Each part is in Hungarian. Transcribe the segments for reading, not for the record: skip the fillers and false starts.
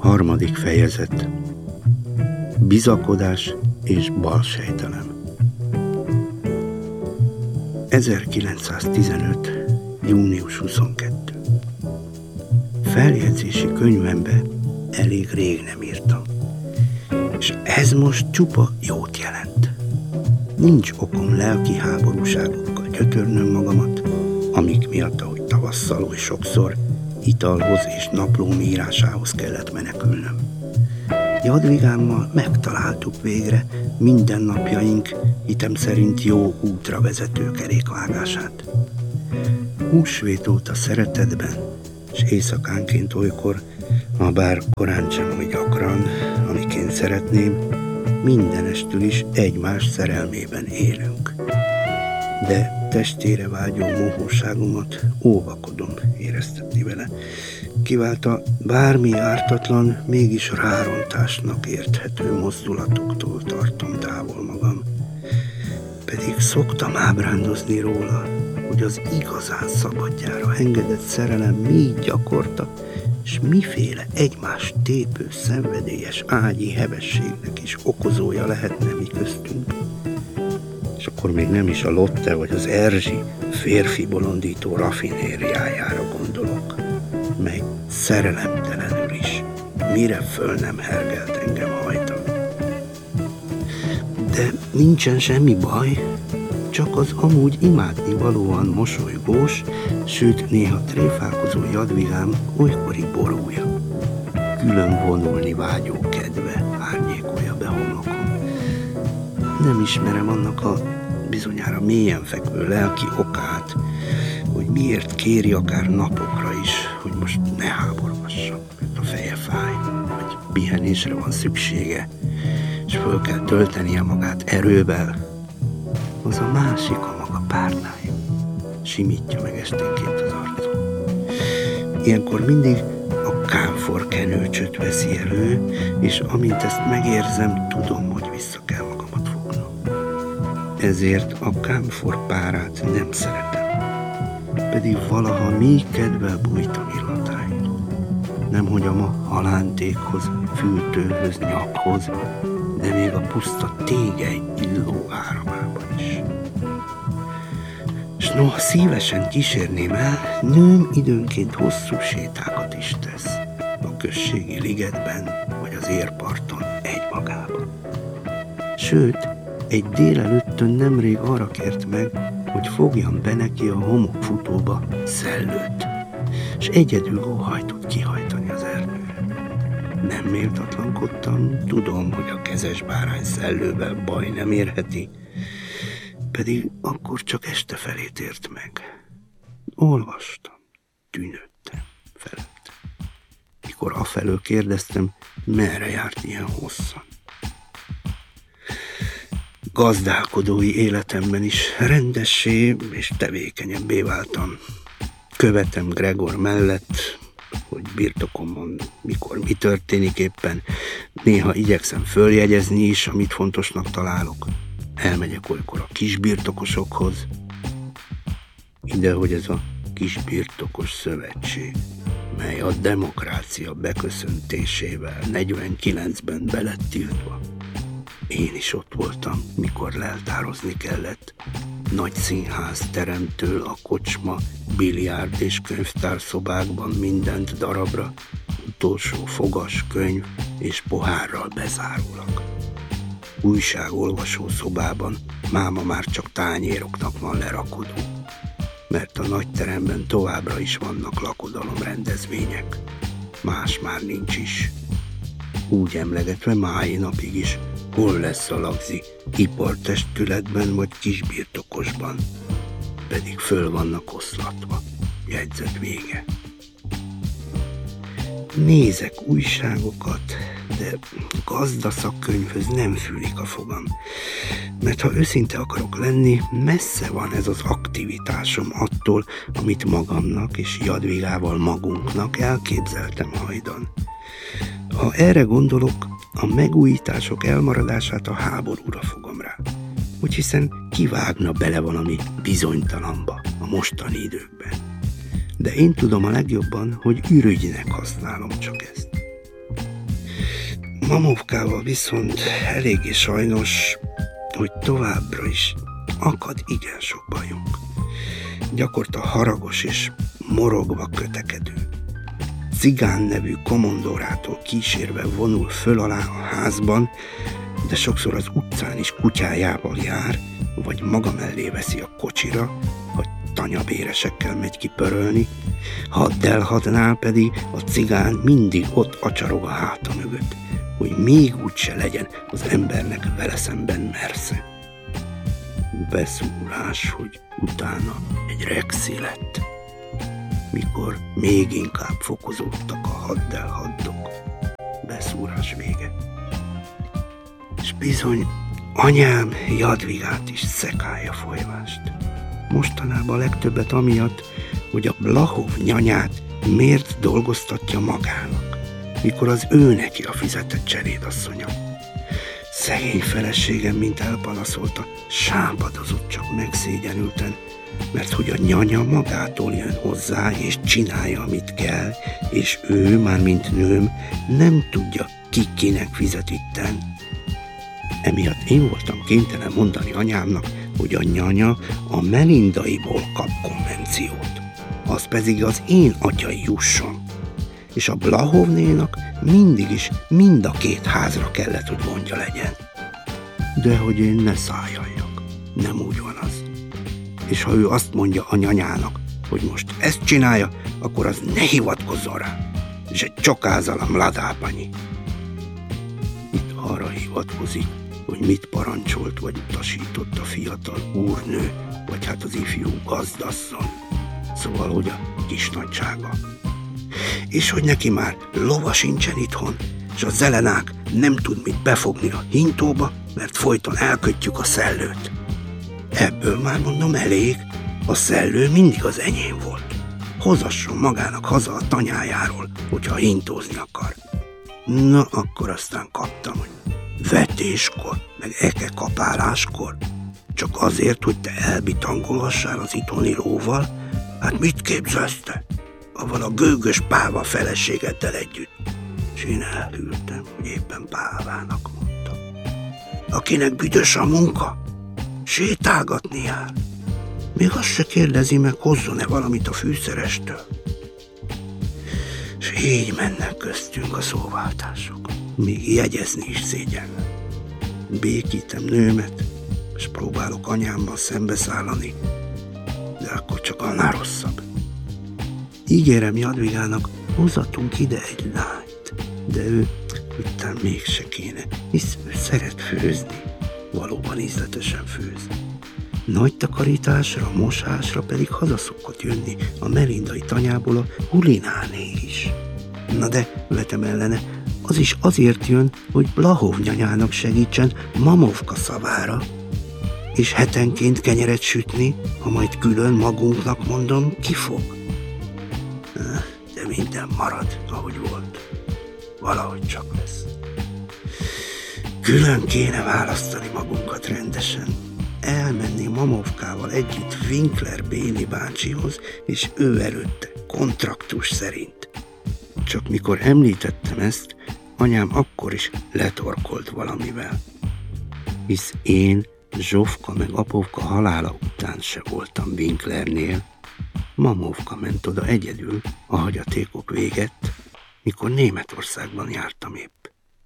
Harmadik fejezet. Bizakodás és balsejtelem. 1915. június 22. Feljegyzési könyvembe elég rég nem írtam, és ez most csupa jót jelent. Nincs okom lelki háborúságokkal gyötörnöm magamat, amik miatt, ahogy tavasszal oly sokszor, italhoz és naplóm írásához kellett menekülnöm. Jadvigámmal megtaláltuk végre mindennapjaink hitem szerint jó útra vezető kerékvágását. Húsvét óta szeretetben, és éjszakánként olykor, ha bár korán sem oly gyakran, amiként szeretném, mindenestül is egymás szerelmében élünk. De testére vágyó mohóságomat óvakodom éreztetni vele. Kiválta bármi ártatlan, mégis rárontásnak érthető mozdulatoktól tartom távol magam. Pedig szoktam ábrándozni róla, hogy az igazán szabadjára engedett szerelem mi gyakorta, és miféle egymást tépő, szenvedélyes ágyi hevességnek is okozója lehetne mi köztünk. És akkor még nem is a Lotte vagy az Erzsi férfi bolondító rafinériájára gondolok, mely szerelemtelenül is mire föl nem hergelt engem hajtani. De nincsen semmi baj, csak az amúgy imádni valóan mosolygós, sőt néha tréfálkozó Jadvigám olykori borúja. Külön vonulni vágyó kedve árnyékolja be homlokom. Nem ismerem annak a bizonyára mélyen fekvő lelki okát, hogy miért kéri akár napokra is, hogy most ne háborgassam, mert a feje fáj, vagy pihenésre van szüksége, és föl kell töltenie magát erővel. Az a másik a maga párnája, simítja meg esténként az arcom. Ilyenkor mindig a kámfor kenőcsöt veszi elő, és amint ezt megérzem, tudom, hogy vissza kell magamat fognom. Ezért a kámfor párát nem szeretem, pedig valaha még kedvel bújtam illatáig. Nemhogy a ma halántékhoz, fültőhöz, nyakhoz, de még a puszta tégely illó áramában is. S noha szívesen kísérném el, nőm időnként hosszú sétákat is tesz, a községi ligetben vagy az érparton egymagában. Sőt, egy délelőttön nemrég arra kért meg, hogy fogjam be neki a homokfutóba szellőt, s egyedül óhajtott kihajtani az erdőre. Nem méltatlankodtam, tudom, hogy a kezes bárány szellővel baj nem érheti, pedig akkor csak este felé tért meg. Olvastam, tűnődtem felett. Mikor afelől kérdeztem, merre járt ilyen hosszan. Gazdálkodói életemben is rendessé és tevékenyebbé váltam. Követem Gregor mellett, hogy birtokomon mikor mi történik éppen. Néha igyekszem följegyezni is, amit fontosnak találok. Elmegyek olykor a kisbirtokosokhoz. Ide, hogy ez a kisbirtokos szövetség, mely a demokrácia beköszöntésével 49-ben be lett tiltva. Én is ott voltam, mikor leltározni kellett. Nagy színház teremtől a kocsma, biliárd és könyvtárszobákban mindent darabra, utolsó fogas, könyv és pohárral bezárólag. Újságolvasó szobában máma már csak tányéroknak van lerakodó, mert a nagy teremben továbbra is vannak lakodalomrendezvények. Más már nincs is. Úgy emlegetve mái napig is, hol lesz a lagzi, ipartestületben vagy kisbirtokosban, pedig föl vannak oszlatva, jegyzet vége. Nézek újságokat, de gazdaszakkönyvhöz nem fűlik a fogam, mert ha őszinte akarok lenni, messze van ez az aktivitásom attól, amit magamnak és Jadvigával magunknak elképzeltem hajdan. Ha erre gondolok, a megújítások elmaradását a háborúra fogom rá, hogy hiszen kivágna bele valami bizonytalanba a mostani időkben. De én tudom a legjobban, hogy ürügynek használom csak ezt. Mamovkával viszont eléggé sajnos, hogy továbbra is akad igen sok bajunk. Gyakorta haragos és morogva kötekedő. Cigán nevű komondórától kísérve vonul föl alá a házban, de sokszor az utcán is kutyájával jár, vagy maga mellé veszi a kocsira, vagy tanyabéresekkel megy kipörölni, hadd-elhadnál pedig a cigán mindig ott acsarog a háta mögött, hogy még úgyse legyen az embernek vele szemben mersze. Beszúrás, hogy utána egy rexi lett, mikor még inkább fokozódtak a hadd-elhaddok. Beszúrás vége. És bizony, anyám Jadvigát is szekálja folyvást. Mostanában legtöbbet amiatt, hogy a Blahov nyanyát miért dolgoztatja magának, mikor az ő neki a fizetett cserédasszonya. Szegény feleségem, mint elpanaszolta, sápadozott csak megszégyenülten, mert hogy a nyanya magától jön hozzá, és csinálja, amit kell, és ő, már mint nőm, nem tudja, kinek fizet itten. Emiatt én voltam kénytelen mondani anyámnak, hogy a nyanya a melindaiból kap konvenciót, az pedig az én atyai jusson. És a Blahovnénak mindig is mind a két házra kellett, hogy gondja legyen. De hogy én ne szálljak, nem úgy van az. És ha ő azt mondja a nyanyának, hogy most ezt csinálja, akkor az ne hivatkozzon rá, és egy csokázzal a mladápanyi. Itt arra hivatkozik, hogy mit parancsolt vagy utasított a fiatal úrnő, vagy hát az ifjú gazdasszony. Szóval, hogy a kisnagysága. És hogy neki már lova sincsen itthon, és a zelenák nem tud mit befogni a hintóba, mert folyton elkötjük a szellőt. Ebből már mondom elég, a szellő mindig az enyém volt. Hozasson magának haza a tanyájáról, hogyha hintózni akar. Na, akkor aztán kaptam, hogy vetéskor, meg ekekapáláskor, csak azért, hogy te elbitangolhassál az itthoni lóval, hát mit képzelsz te? Avval a gőgös páva feleségeddel együtt. És én elhűltem, hogy éppen pávának mondta. Akinek büdös a munka, sétálgatni jár. Még azt se kérdezi meg, hozzon-e valamit a fűszerestől. És így mennek köztünk a szóváltások. Még jegyezni is szégyellem. Békítem nőmet, és próbálok anyámmal szembeszállani, de akkor csak annál rosszabb. Ígérem Jadvigának, hozatunk ide egy lányt, de ő után mégse kéne, hisz ő szeret főzni, valóban ízletesen főz. Nagy takarításra, mosásra pedig haza szokott jönni a melindai tanyából a Hulináné is. Na de, vetem ellene, az is azért jön, hogy Blahov nyanyának segítsen Mamovka szavára, és hetenként kenyeret sütni, ha majd külön magunknak mondom, ki fog. De minden marad, ahogy volt. Valahogy csak lesz. Külön kéne választani magunkat rendesen. Elmenni Mamovkával együtt Winkler Béni bácsihoz, és ő előtte, kontraktus szerint. Csak mikor említettem ezt, anyám akkor is letorkolt valamivel. Hisz én Zsofka meg Apovka halála után se voltam Winklernél. Mamovka ment oda egyedül, a hagyatékok végett, mikor Németországban jártam épp.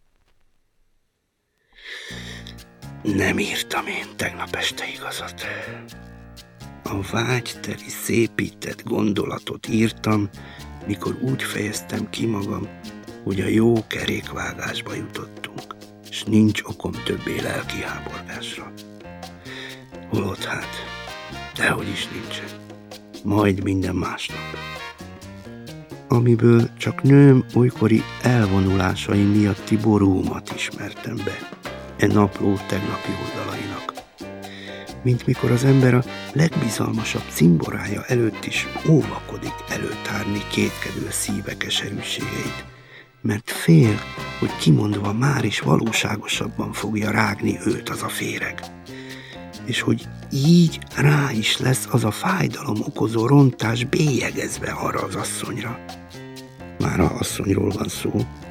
Nem írtam én tegnap este igazat. A vágyteli, szépített gondolatot írtam, mikor úgy fejeztem ki magam, hogy a jó kerékvágásba jutottunk, és nincs okom többé lelki háborgásra. Holott hát, dehogy is nincsen. Majd minden másnap. Amiből csak nőm olykori elvonulásai miatti borúmat ismertem be, e napló tegnapi oldalainak. Mint mikor az ember a legbizalmasabb cimborája előtt is óvakodik előtárni kétkedő szíve keserűségeit, mert fél, hogy kimondva már is valóságosabban fogja rágni őt az a féreg. És hogy így rá is lesz az a fájdalom okozó rontás bélyegezve arra az asszonyra. Már a asszonyról van szó,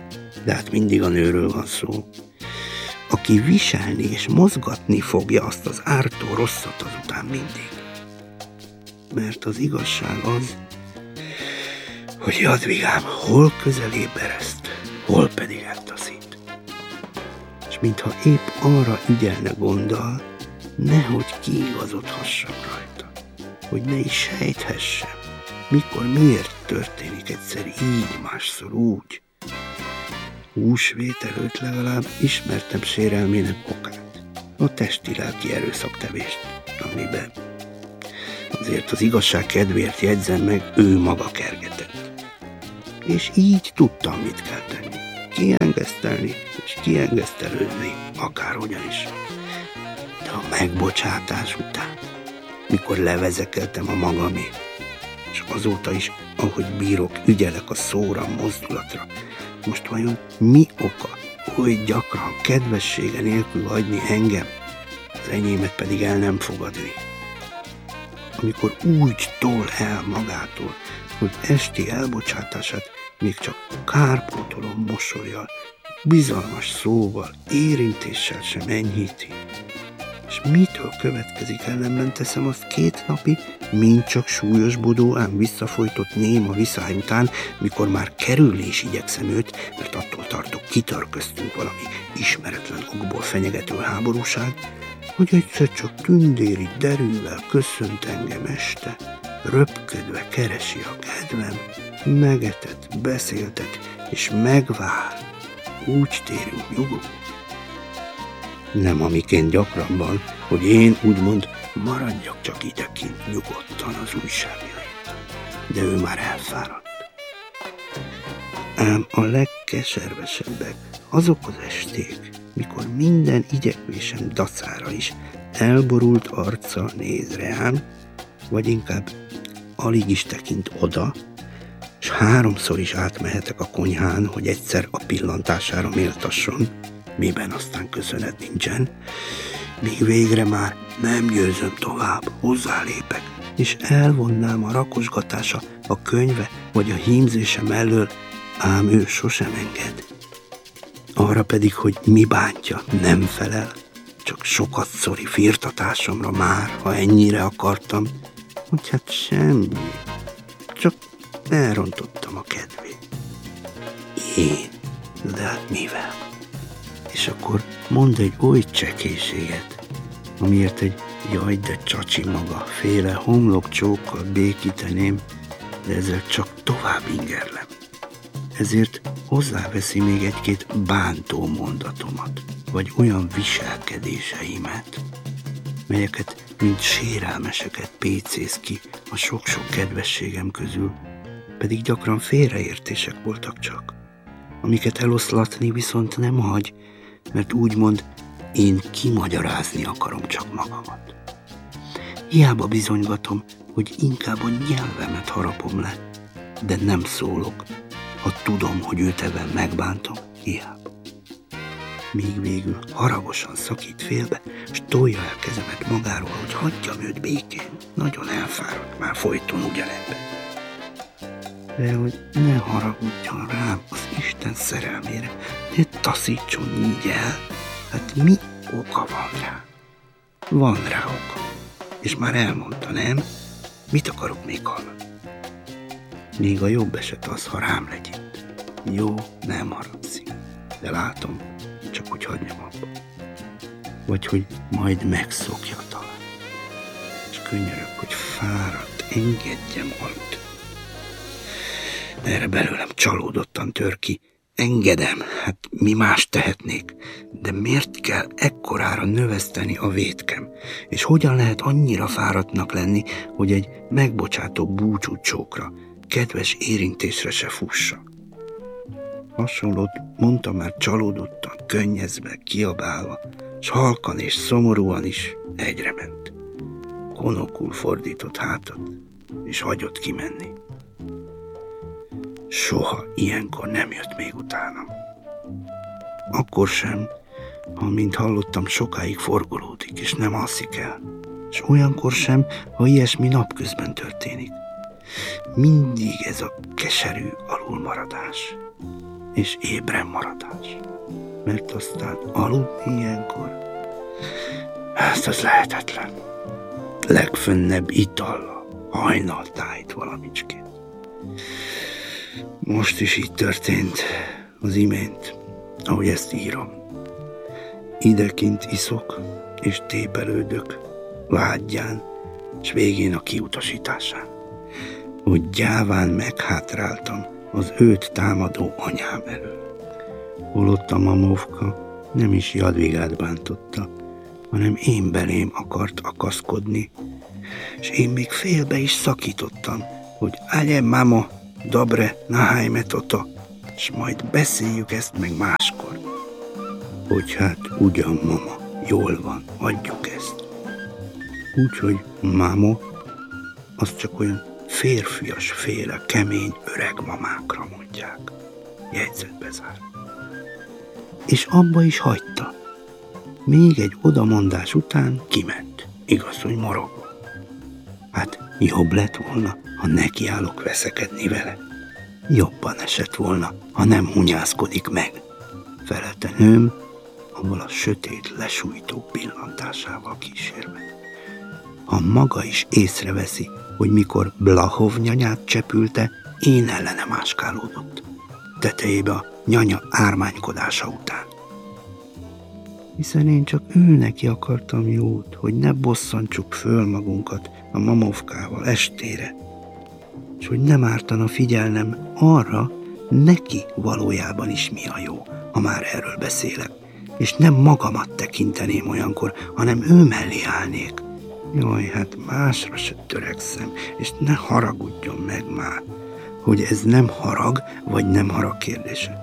de hát mindig a nőről van szó, aki viselni és mozgatni fogja azt az ártó rosszat azután mindig. Mert az igazság az, hogy Jadvigám hol közelébb ereszt, hol pedig eltaszít. És mintha épp arra ügyelne gondol, nehogy kiigazodhassak rajta, hogy ne is sejthessem, mikor miért történik egyszer így, másszor úgy. Húsvét előtt legalább ismertem sérelmének okát, a testi-lelki erőszaktevést, amiben azért az igazság kedvéért jegyzem meg, ő maga kergetett. És így tudtam, mit kell tenni. Kiengesztelni és kiengesztelődni, akárhogyan is. De a megbocsátás után, mikor levezekeltem a magamét, és azóta is, ahogy bírok, ügyelek a szóra, mozdulatra, most vajon mi oka oly gyakran kedvessége nélkül hagyni engem, az enyémet pedig el nem fogadni? Amikor úgy tol el magától, hogy esti elbocsátását még csak kárpótoló mosollyal, bizalmas szóval, érintéssel sem enyhíti. És mitől következik, ellenben teszem azt 2 napi, mind csak súlyosbodó, ám visszafolytott néma viszály után, mikor már kerülni is igyekszem őt, mert attól tartok, kitör köztünk valami ismeretlen okból fenyegető háborúság, hogy egyszer csak tündéri derűvel köszönt engem este, röpködve keresi a kedvem, megetett, beszéltet, és megvár. Úgy térünk nyugodtan. Nem amiként gyakrabban, hogy én úgymond maradjak csak idekint nyugodtan az újságjaimban. De ő már elfáradt. Ám a legkeservesebbek azok az esték, mikor minden igyekvésem dacára is elborult arca néz rám, vagy inkább alig is tekint oda, s 3-szor is átmehetek a konyhán, hogy egyszer a pillantására méltasson, miben aztán köszönet nincsen, míg végre már nem győzöm tovább, hozzálépek, és elvonnám a rakosgatása, a könyve vagy a hímzése mellől, ám ő sosem enged. Arra pedig, hogy mi bántja, nem felel, csak sokat szori firtatásomra már, ha ennyire akartam, hogy hát semmi, csak elrontottam a kedvét. Én, de hát mivel? És akkor mondd egy oly csekélységet, amiért egy jaj, de csacsi maga féle homlokcsókkal békíteném, de ezzel csak tovább ingerlem. Ezért hozzáveszi még 1-2 bántó mondatomat, vagy olyan viselkedéseimet, melyeket, mint sérelmeseket pécéz ki a sok-sok kedvességem közül, pedig gyakran félreértések voltak csak, amiket eloszlatni viszont nem hagy, mert úgymond én kimagyarázni akarom csak magamat. Hiába bizonygatom, hogy inkább a nyelvemet harapom le, de nem szólok, ha tudom, hogy őt ebben megbántom, hiába. Míg végül haragosan szakít félbe, s tolja el kezemet magáról, hogy hagyjam őt békén. Nagyon elfáradt már folyton ugyanebben. De hogy ne haragudjon rám az Isten szerelmére, ne taszítson így el, hát mi oka van rá? Van rá oka, és már elmondta, nem? Mit akarok még hallani? Még a jobb eset az, ha rám legyint. Jó, nem haragszik, de látom, csak hogy hagyjam abba. Vagy hogy majd megszokja talán. És könyörög, hogy fáradt, engedjem aludni. Erre belőlem csalódottan tör ki. Engedem, hát mi más tehetnék, de miért kell ekkorára növeszteni a vétkem? És hogyan lehet annyira fáradtnak lenni, hogy egy megbocsátó búcsúcsókra, kedves érintésre se fussak? Hasonlót mondtam már csalódottan, könnyezve, kiabálva, s halkan és szomorúan is egyre ment. Konokul fordított hátat, és hagyott kimenni. Soha ilyenkor nem jött még utánam. Akkor sem, ha, mint hallottam, sokáig forgolódik, és nem alszik el. És olyankor sem, ha ilyesmi napközben történik. Mindig ez a keserű alulmaradás. és ébren maradás. Mert aztán aludni ilyenkor, hát az lehetetlen. Legfönnebb itallal, hajnaltájt valamicskét. Most is így történt, az imént, ahogy ezt írom. Idekint iszok, és tépelődök, vágyján, s végén a kiutasításán. Hogy gyáván meghátráltam az őt támadó anyám elől. Holott a Mamovka nem is Jadvigát bántotta, hanem én belém akart akaszkodni, és én még félbe is szakítottam, hogy állj, mamo, dobre, nahajme toto, és majd beszéljük ezt meg máskor. Hogy hát ugyan, mama, jól van, adjuk ezt. Úgyhogy mamo, az csak olyan férfias féle, kemény öreg mamákra mondják. Jegyzetbe zár. És abba is hagyta. Még egy odamondás után kiment. Igaz, hogy morogva. Hát jobb lett volna, ha nekiállok veszekedni vele. Jobban esett volna, ha nem hunyászkodik meg. Felelte nőm, avval a sötét lesújtó pillantásával kísérve. Ha maga is észreveszi, hogy mikor Blahov nyanyát csepülte, én ellene máskálódott. Tetejébe a nyanya ármánykodása után. Hiszen én csak neki akartam jót, hogy ne bosszantsuk föl magunkat a Mamovkával estére, és hogy nem ártana figyelnem arra, neki valójában is mi a jó, ha már erről beszélek, és nem magamat tekinteném olyankor, hanem ő mellé állnék. Jaj, hát másra se törekszem, és ne haragudjon meg már, hogy ez nem harag, vagy nem harag kérdése,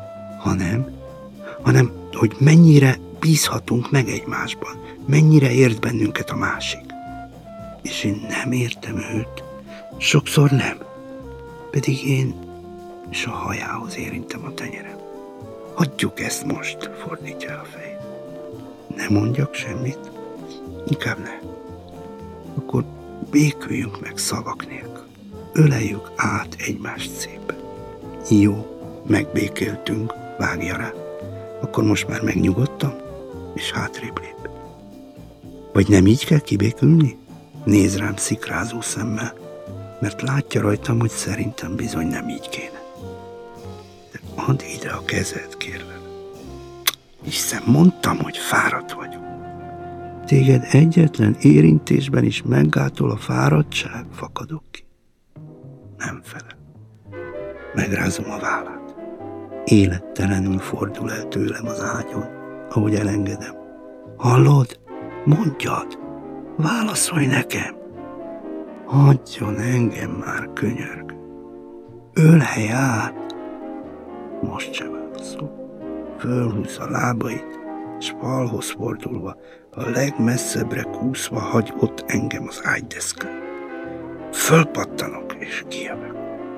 hanem hogy mennyire bízhatunk meg egymásban, mennyire ért bennünket a másik. És én nem értem őt, sokszor nem, pedig én és a hajához érintem a tenyerem. Hagyjuk ezt most, fordítja el a fejét. Ne mondjak semmit, inkább ne. Akkor béküljünk meg szavak nélkül. Öleljük át egymást szépen. Jó, megbékéltünk, vágja rá. Akkor most már megnyugodtam, és hátrébb lép. Vagy nem így kell kibékülni? Néz rám szikrázó szemmel, mert látja rajtam, hogy szerintem bizony nem így kéne. De add ide a kezed, kérlek. Hiszen mondtam, hogy fáradt vagyok. Téged egyetlen érintésben is meggátol a fáradtság, fakadok ki. Nem felel. Megrázom a vállát. Élettelenül fordul el tőlem az ágyon, ahogy elengedem. Hallod? Mondjad! Válaszolj nekem! Hagyjon engem már, könyörg! Ölelj át! Most se válaszol. Fölhúz a lábait, s falhoz fordulva, a legmesszebbre kúszva hagy ott engem az ágydeszkán. Fölpattanok, és kijövök.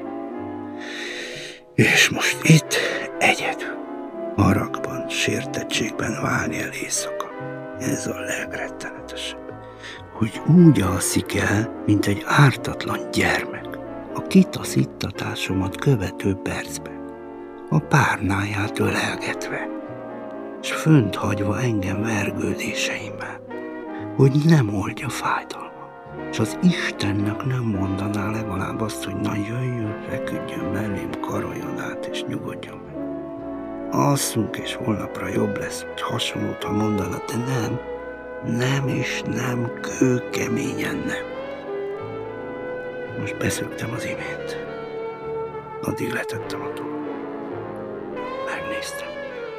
És most itt egyedül, haragban, sértettségben válni el éjszaka. Ez a legrettenetesebb, hogy úgy alszik el, mint egy ártatlan gyermek, a kitaszítatásomat követő percben, a párnáját ölelgetve, s fönt hagyva engem vergődéseimmel, hogy nem oldja fájdalmat, s az Istennek nem mondaná legalább azt, hogy na jöjjön, feküdjön mellém, karoljon át, és nyugodjon meg. Alszunk, és holnapra jobb lesz, hogy hasonlót, ha mondana, de nem és nem, kőkeményen nem. Most beszöktem az imént. Addig letettem a toll. Megnéztem.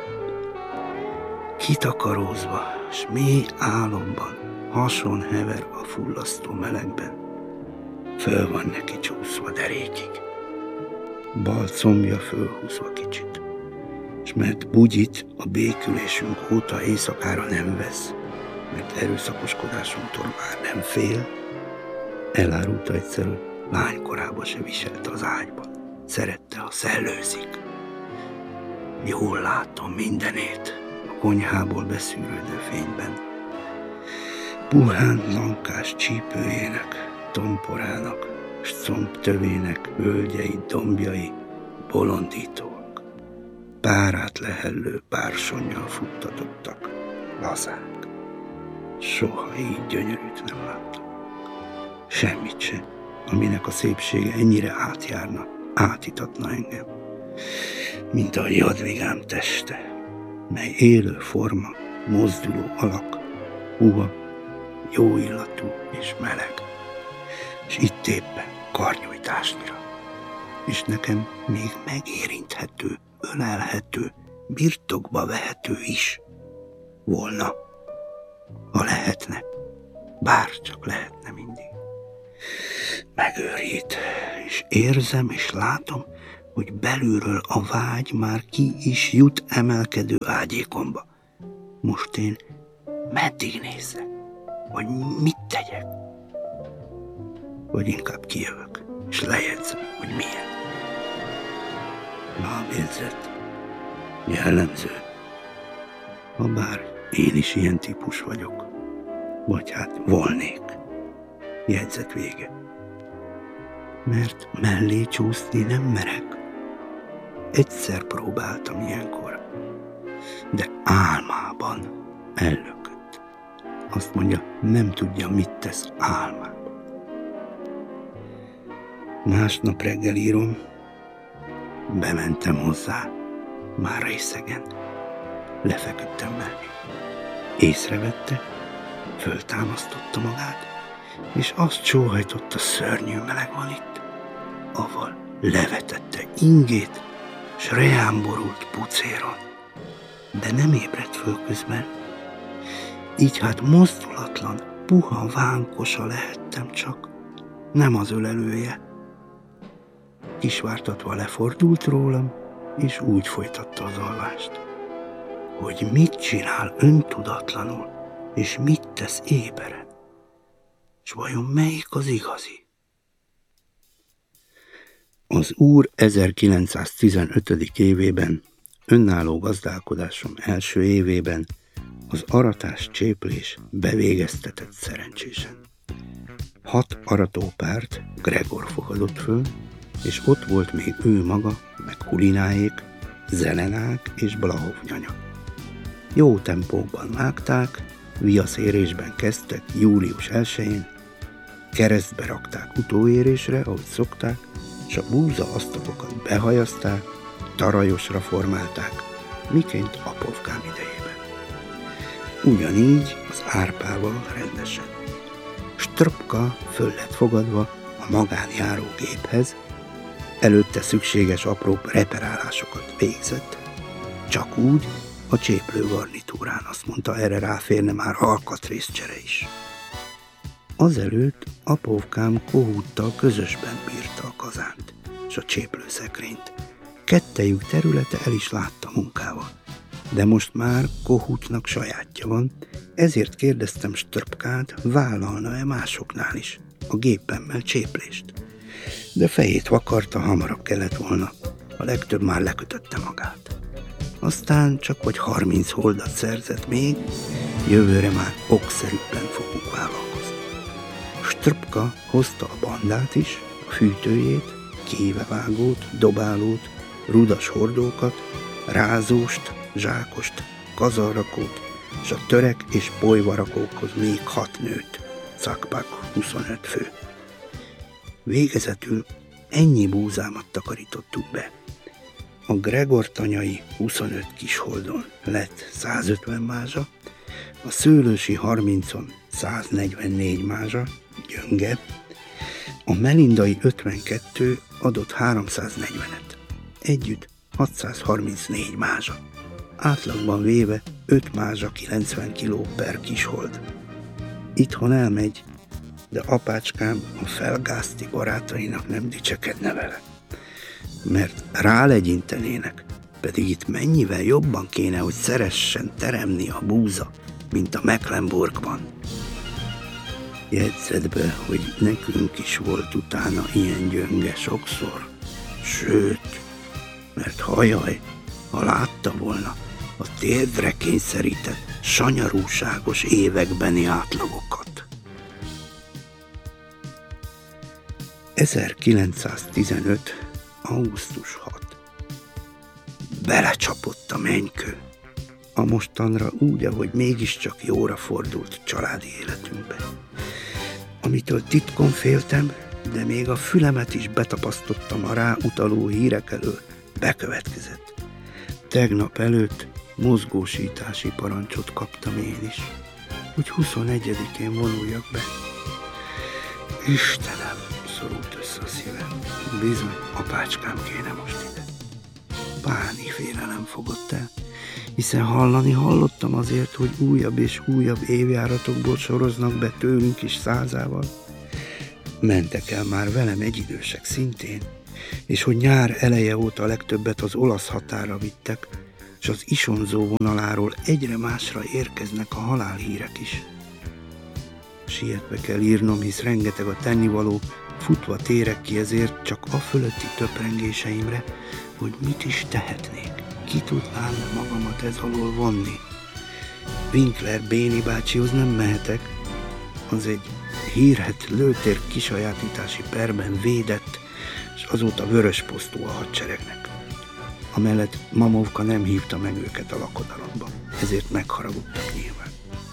Kitakarózva, s mély álomban, hason hever a fullasztó melegben. Föl van neki csúszva derékig. Bal combja fölhúzva kicsit. S mert bugyit a békülésünk óta éjszakára nem vesz, mert erőszakoskodásunktól már nem fél, elárulta egyszer, hogy lánykorában se viselte az ágyban. Szerette, ha szellőzik. Jól látom mindenét a konyhából beszűrődő fényben. Puhán lankás csípőjének, tomporának, s combtövének völgyei, dombjai bolondítóak. párát lehellő bársonnyal futtatottak, lazák. Soha így gyönyörűt nem láttam. Semmit sem, aminek a szépsége ennyire átjárna, átitatna engem, mint a Jadvigám teste, mely élő forma, mozduló alak, puha, jó illatú és meleg, és itt éppen karnyújtásnyira, és nekem még megérinthető, ölelhető, birtokba vehető is volna, ha lehetne, bár csak lehetne mindig. Megőrít, és érzem és látom, hogy belülről a vágy már ki is jut emelkedő ágyékomba. Most én meddig nézzek? Vagy mit tegyek? Vagy inkább kijövök, és lejegyzem, hogy milyen. Lábjegyzet. Jellemző. Habár én is ilyen típus vagyok. Vagy hát volnék. Jegyzet vége. Mert mellé csúszni nem merek. Egyszer próbáltam ilyenkor, de álmában ellökött. Azt mondja, nem tudja, mit tesz álmában. Másnap reggel írom, bementem hozzá, már részegen. Lefeküdtem mellé. Észrevette, föltámasztotta magát, és azt sóhajtotta, szörnyű meleg van itt. Aval levetette ingét, s reám borult pucéron, de nem ébredt föl közben. Így hát mozdulatlan, puha vánkosa lehettem csak, nem az ölelője. Kisvártatva lefordult rólam, és úgy folytatta az alvást, hogy mit csinál öntudatlanul, és mit tesz éberen, s vajon melyik az igazi? Az Úr 1915. évében, önálló gazdálkodásom első évében az aratás-cséplés bevégeztetett szerencsésen. 6 aratópárt Gregor fogadott föl, és ott volt még ő maga, meg Hulináék, Zelenák és Blahov nyanya. Jó tempóban vágták, viaszérésben kezdtek július 1-én, keresztbe rakták utóérésre, ahogy szokták, és a búza asztalokat behajazták, tarajosra formálták, miként Apovkám idejében. Ugyanígy az árpával rendesen. Stropka föl lett fogadva a magánjáró géphez, előtte szükséges apró reperálásokat végzett, csak úgy a cséplő garnitúrán, azt mondta, erre ráférne már alkatrészcsere is. Azelőtt Apovkám Kohúttal közösben bírta a kazánt és a cséplőszekrényt. Kettejük területe el is látta munkával, de most már Kohútnak sajátja van, ezért kérdeztem Stropkát, vállalna-e másoknál is a gépemmel cséplést. De fejét vakarta, hamarabb kellett volna, a legtöbb már lekötötte magát. Aztán csak vagy 30 holdat szerzett még, jövőre már okszerűbben fogunk vállalkozni. Stropka hozta a bandát is, a fűtőjét, kévevágót, dobálót, rudas hordókat, rázóst, zsákost, kazalrakót, és a törek és polyvarakókhoz még 6 nőt, szakpak 25 fő. Végezetül ennyi búzámat takarítottuk be. A Gregor tanyai 25 kisholdon lett 150 mázsa, a szőlősi 30-on 144 mázsa, gyönge, a melindai 52 adott 340-et, együtt 634 mázsa, átlagban véve 5 mázsa 90 kg per kishold. Itthon elmegy, de apácskám a felgázti barátainak nem dicsekedne vele, mert rálegyintenének, pedig itt mennyivel jobban kéne, hogy szeressen teremni a búza, mint a Mecklenburgban. Jegyzed be, hogy nekünk is volt utána ilyen gyönge sokszor, sőt, mert hajaj, ha látta volna a térdre kényszerített sanyarúságos évekbeni átlagokat. 1915. augusztus 6. belecsapott a mennykő. A mostanra úgy, ahogy mégiscsak jóra fordult családi életünkbe. Amitől titkon féltem, de még a fülemet is betapasztottam a rá utaló hírek elől, bekövetkezett. Tegnap előtt mozgósítási parancsot kaptam én is, hogy 21-én vonuljak be. Istenem, szorult össze a szívem. Bizony, apácskám kéne most ide. Páni félelem fogott el, hiszen hallottam azért, hogy újabb és újabb évjáratokból soroznak be tőlünk is százával. Mentek el már velem egyidősek szintén, és hogy nyár eleje óta legtöbbet az olasz határra vittek, és az Isonzó vonaláról egyre másra érkeznek a halálhírek is. Sietve kell írnom, hisz rengeteg a tennivaló, futva térek ki ezért csak a fölötti töprengéseimre, hogy mit is tehetnék, ki tudnám magamat ez alól vonni. Winkler Béni bácsihoz nem mehetek, az egy hírhedt lőtér kisajátítási perben védett, és azóta vörös posztó a hadseregnek. Amellett Mamovka nem hívta meg őket a lakodalomba, ezért megharagudtak nyilván.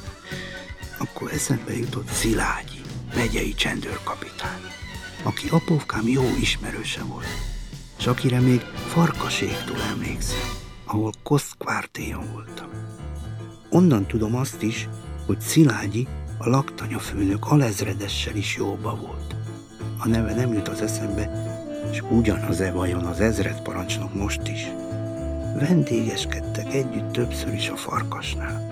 Akkor eszembe jutott Szilágyi, megyei csendőrkapitány, aki apóvkám jó ismerőse volt, és akire még Farkaségtól emlékszem, ahol Koszkvártéjon voltam. Onnan tudom azt is, hogy Szilágyi a laktanyafőnök alezredessel is jóba volt. A neve nem jut az eszembe, és ugyanaz-e vajon az ezredparancsnok most is? Vendégeskedtek együtt többször is a Farkasnál.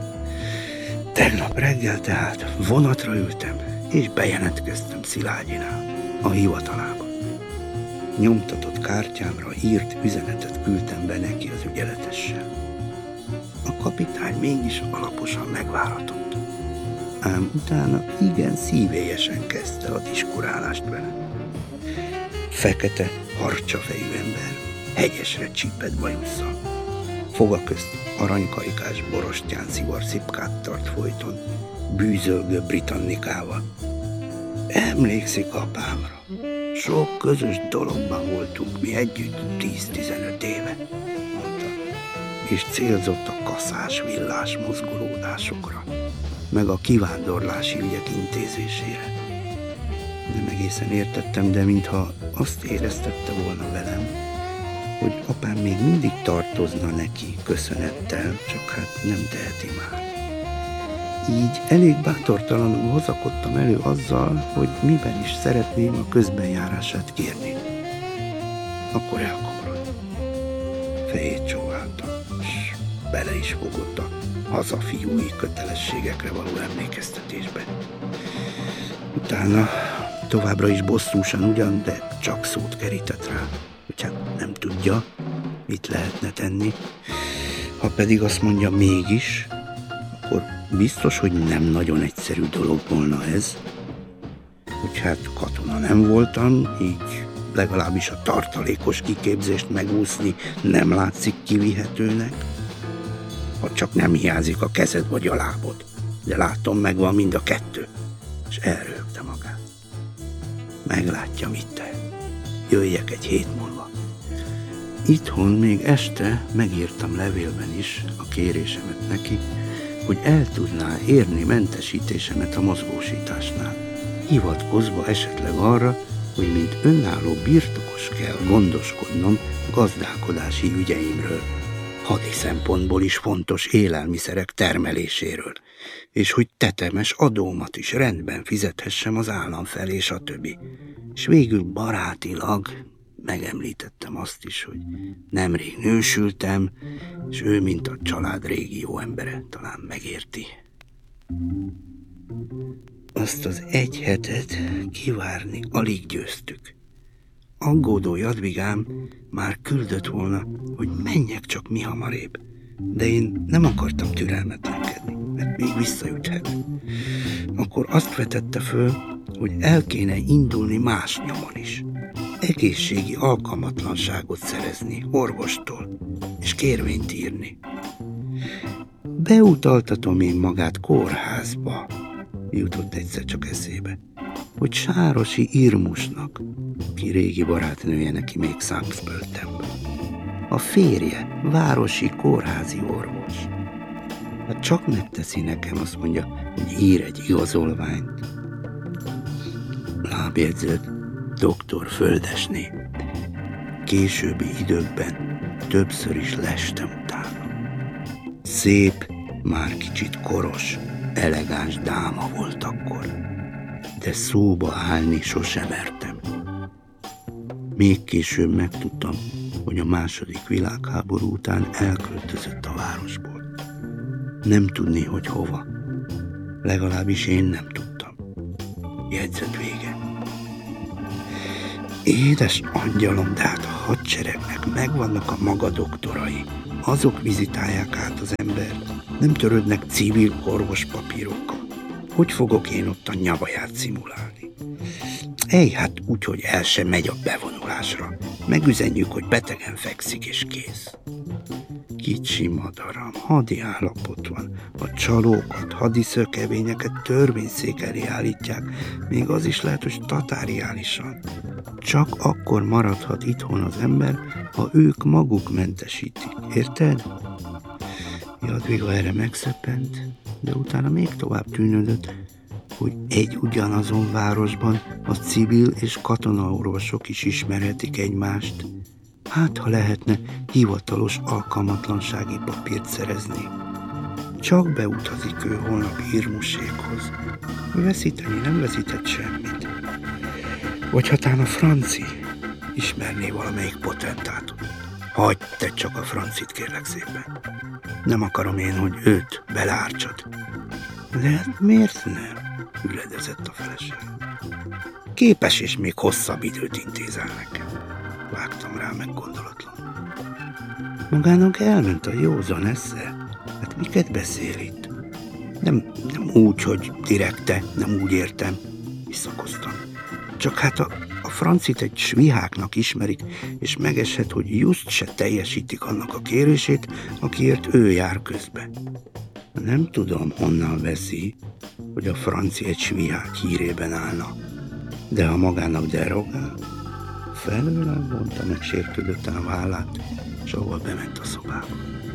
Tegnap reggel tehát vonatra ültem, és bejelentkeztem Szilágyinál, a hivatalába. Nyomtatott kártyámra írt üzenetet küldtem be neki az ügyeletessel. A kapitány mégis alaposan megváratott, ám utána igen szívélyesen kezdte a diskurálást velem. Fekete, harcsafejű ember, hegyesre csípett bajusszal. Foga közt aranykarikás borostyán szivarszipkát tart folyton, bűzölgő britannikával. Emlékszik apámra. Sok közös dologban voltunk mi együtt 10-15 éve, mondta, és célzott a kaszás villás mozgolódásokra, meg a kivándorlási ügyek intézésére. Nem egészen értettem, de mintha azt éreztette volna velem, hogy apám még mindig tartozna neki köszönettel, csak hát nem teheti már. Így elég bátortalanul hozakodtam elő azzal, hogy miben is szeretném a közbenjárását kérni. Akkor elkomorodott. Fejét csóválta, és bele is fogott a hazafiúi kötelességekre való emlékeztetésbe. Utána továbbra is bosszúsan ugyan, de csak szót kerített rá, hogy hát nem tudja, mit lehetne tenni. Ha pedig azt mondja mégis, akkor biztos, hogy nem nagyon egyszerű dolog volna ez, hogy hát katona nem voltam, így legalábbis a tartalékos kiképzést megúszni nem látszik kivihetőnek, ha csak nem hiányzik a kezed vagy a lábod, de látom, megvan mind a kettő, és elröhögte magát. Meglátja, mit te. Jöjjek egy hét múlva. Itthon még este megírtam levélben is a kérésemet neki, hogy el tudná érni mentesítésemet a mozgósításnál, hivatkozva esetleg arra, hogy mint önálló birtokos kell gondoskodnom gazdálkodási ügyeimről, hadi szempontból is fontos élelmiszerek termeléséről, és hogy tetemes adómat is rendben fizethessem az állam felé, stb. És végül barátilag megemlítettem azt is, hogy nemrég nősültem, és ő, mint a család régi jó embere, talán megérti. Azt az egy hetet kivárni alig győztük. Aggódó Jadvigám már küldött volna, hogy menjek csak mihamarébb, de én nem akartam türelmetlenkedni, mert még visszaüthet. Akkor azt vetette föl, hogy el kéne indulni más nyomon is. Egészségi alkalmatlanságot szerezni orvostól, és kérvényt írni. Beutaltatom én magát kórházba, jutott egyszer csak eszébe, hogy Sárosi Irmusnak, ki régi barátnője neki még Szákszpöltemből. a férje, városi kórházi orvos. Hát csak megteszi nekem, azt mondja, hogy ír egy igazolványt. Lábjegyzet, doktor Földesné. Későbbi időkben többször is lestem utána. Szép, már kicsit koros, elegáns dáma volt akkor, de szóba állni sosem mertem. Még később megtudtam, hogy a II. Világháború után elköltözött a városból. Nem tudni, hogy hova. Legalábbis én nem tudtam. Jegyzet vége. Édes angyalom, de hát a hadseregnek megvannak a maga doktorai. Azok vizitálják át az embert. Nem törődnek civil orvospapírokkal. Hogy fogok én ott a nyavaját szimulálni? Hát úgy, hogy el sem megy a bevonulásra. Megüzenjük, hogy betegen fekszik és kész. Kicsi madaram, hadi állapot van. A csalókat, hadiszökevényeket törvényszék elé állítják, még az is lehet, hogy statáriálisan. Csak akkor maradhat itthon az ember, ha ők maguk mentesítik. Érted? Jadviga erre megszöppent, de utána még tovább tűnődött, hogy egy ugyanazon városban a civil és katonaorvosok is ismerhetik egymást. Hát, ha lehetne hivatalos alkalmatlansági papírt szerezni. Csak beutazik ő holnap Irmusékhoz. Veszíteni nem veszített semmit. Vagy hatán a franci ismerné valamelyik potentátot. Hagyd te csak a francit, kérlek szépen. Nem akarom én, hogy őt belártsad. De hát miért nem? Üledezett a feleség. Képes és még hosszabb időt intézel nekem. Vágtam rá meggondolatlan. Magának elment a józan esze. Hát miket beszél itt? Nem úgy, hogy direkte, nem úgy értem. Visszakoztam. Csak hát a francit egy sviháknak ismerik, és megeshet, hogy just se teljesítik annak a kérését, akiért ő jár közbe. Nem tudom, honnan veszi, hogy a franci egy svihák hírében állna, de ha magának derogál, felőlem vonta meg sértődötten a vállát, és ahol bement a szobába.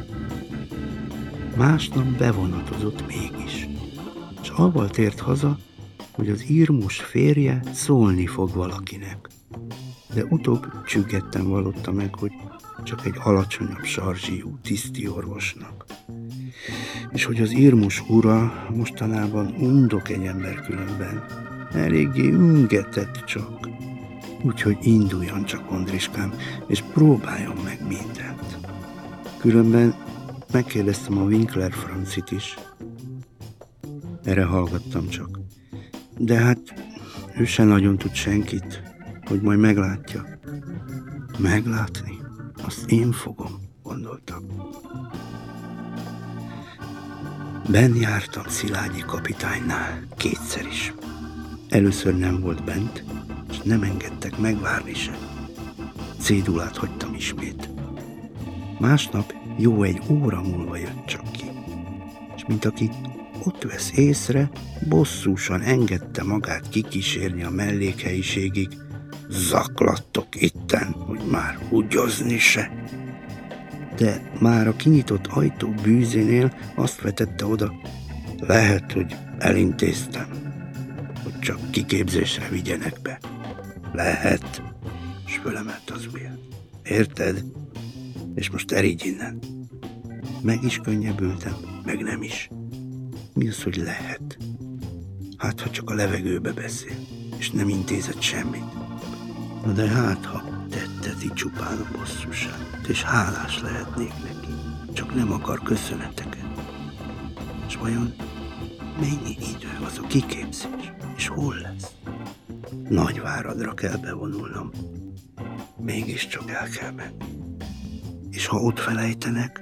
Másnap bevonatozott mégis, és avval tért haza, hogy az Irmus férje szólni fog valakinek. De utóbb csüggetten vallotta meg, hogy csak egy alacsonyabb sarzsíjú tiszti orvosnak. És hogy az Irmus ura mostanában undok egy ember különben, eléggé üngetett csak. Úgyhogy induljon csak, Ondriskám, és próbáljon meg mindent. Különben megkérdeztem a Winkler francit is. Erre hallgattam csak. De hát ő sem nagyon tud senkit, hogy majd meglátja. Meglátni? Azt én fogom, gondoltam. Benn jártam Szilágyi kapitánynál kétszer is. Először nem volt bent, és nem engedtek megvárni sem. Cédulát hagytam ismét. Másnap jó egy óra múlva jött csak ki, és mint aki ott vesz észre, bosszúsan engedte magát kikísérni a mellékhelyiségig. Zaklattok itten, hogy már húgyozni se. De már a kinyitott ajtó bűzénél azt vetette oda, lehet, hogy elintéztem, hogy csak kiképzésre vigyenek be. Lehet, és fölemelt az ujját. Érted? És most erígy innen. Meg is könnyebbültem, meg nem is. Mi az, hogy lehet? Hát, ha csak a levegőbe beszél, és nem intézett semmit. Na de hát, ha tetteti csupán a bosszúságot, és hálás lehetnék neki, csak nem akar köszöneteket. És vajon mennyi idő az a kiképzés, és hol lesz? Nagyváradra kell bevonulnom, mégiscsak el kell menni. És ha ott felejtenek,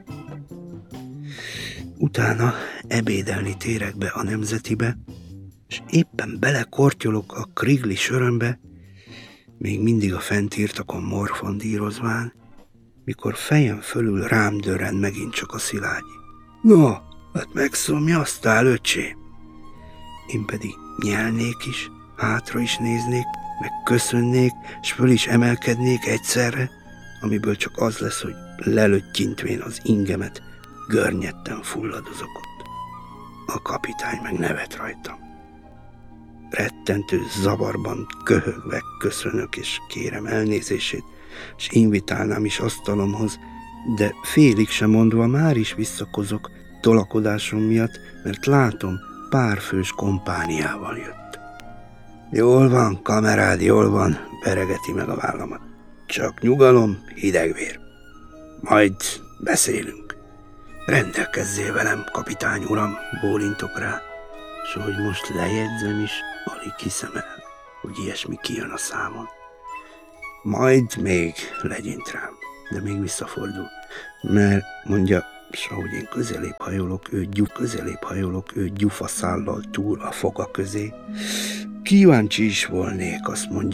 utána ebédelni térek be a Nemzetibe, és éppen belekortyolok a Krigli sörömbe, még mindig a fentírtakon morfondírozván, mikor fejem fölül rám dörren megint csak a Szilágyi. No, hát megszomjaztál, öcsém. Én pedig nyelnék is, hátra is néznék, meg köszönnék, s föl is emelkednék egyszerre, amiből csak az lesz, hogy lelöttyintvén az ingemet, görnyetten fulladozok ott. A kapitány meg nevet rajtam. Rettentő zavarban köhögve köszönök és kérem elnézését, és invitálnám is asztalomhoz, de félig sem mondva már is visszakozok tolakodásom miatt, mert látom, pár fős kompániával jött. Jól van, kamerád, jól van, veregeti meg a vállamat. Csak nyugalom, hidegvér. Majd beszélünk. Rendelkezzél velem, kapitány uram, bólintok rá, s hogy most lejegyzem is, alig hiszem el, hogy ilyesmi kijön a számon. Majd még legyint rám, de még visszafordul, mert mondja, s ahogy én közelébb hajolok, ő gyufaszállal túl a foga közé. Kíváncsi is volnék, azt mondja,